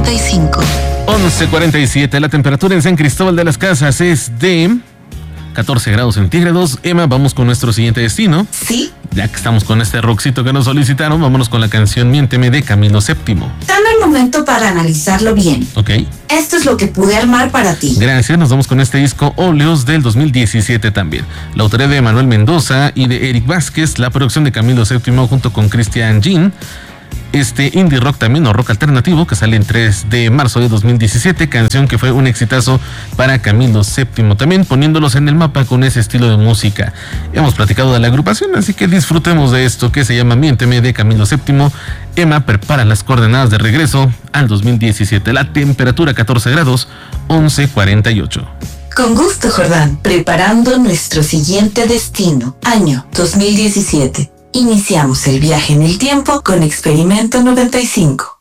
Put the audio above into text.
95. 11:47, la temperatura en San Cristóbal de las Casas es de 14 grados centígrados. Emma, vamos con nuestro siguiente destino. Sí. Ya que estamos con este rockcito que nos solicitaron, vámonos con la canción Miénteme de Camilo VII. Dame el momento para analizarlo bien. Ok. Esto es lo que pude armar para ti. Gracias, nos vamos con este disco Óleos del 2017 también. La autoría de Manuel Mendoza y de Eric Vázquez, la producción de Camilo VII junto con Christian Jean. Este indie rock también, o rock alternativo, que sale el 3 de marzo de 2017, canción que fue un exitazo para Camilo VII, también poniéndolos en el mapa con ese estilo de música. Hemos platicado de la agrupación, así que disfrutemos de esto que se llama Miénteme de Camilo VII. Emma prepara las coordenadas de regreso al 2017, la temperatura 14 grados, 11:48. Con gusto, Jordán, preparando nuestro siguiente destino, año 2017. Iniciamos el viaje en el tiempo con Experimento 95.